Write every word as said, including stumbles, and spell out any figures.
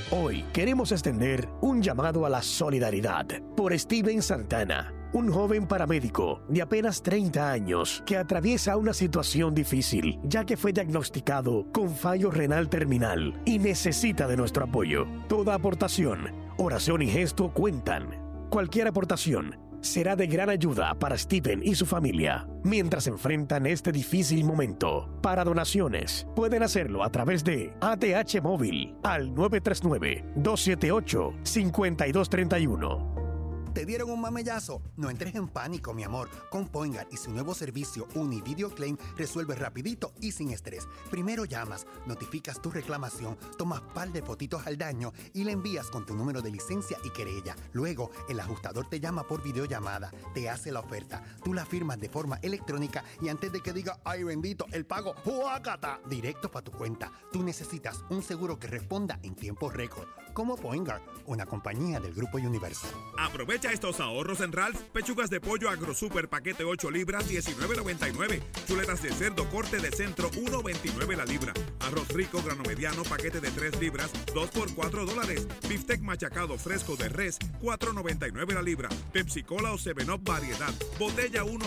Hoy queremos extender un llamado a la solidaridad por Steven Santana, un joven paramédico de apenas treinta años que atraviesa una situación difícil ya que fue diagnosticado con fallo renal terminal y necesita de nuestro apoyo. Toda aportación, oración y gesto cuentan. Cualquier aportación será de gran ayuda para Steven y su familia mientras enfrentan este difícil momento. Para donaciones, pueden hacerlo a través de A T H Móvil al nueve tres nueve, dos siete ocho, cinco dos tres uno. ¿Te dieron un mamellazo? No entres en pánico, mi amor. Con Poingar y su nuevo servicio Uni Video Claim resuelve rapidito y sin estrés. Primero llamas, notificas tu reclamación, tomas par de fotitos al daño y le envías con tu número de licencia y querella. Luego, el ajustador te llama por videollamada, te hace la oferta, tú la firmas de forma electrónica y antes de que diga, ay bendito, el pago, ¡huácata!, directo para tu cuenta. Tú necesitas un seguro que responda en tiempo récord. Como Poingar, una compañía del Grupo Universal. Aprovecha estos ahorros en Ralph's. Pechugas de pollo AgroSuper paquete ocho libras, diecinueve noventa y nueve. Chuletas de cerdo corte de centro, uno veintinueve la libra. Arroz rico grano mediano paquete de tres libras, dos por cuatro dólares. Bistec machacado fresco de res, cuatro noventa y nueve la libra. Pepsi Cola o seven up variedad, botella uno